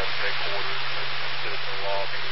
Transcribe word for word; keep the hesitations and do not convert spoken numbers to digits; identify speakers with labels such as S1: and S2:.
S1: sheriff's headquarters and, and sit in the lobby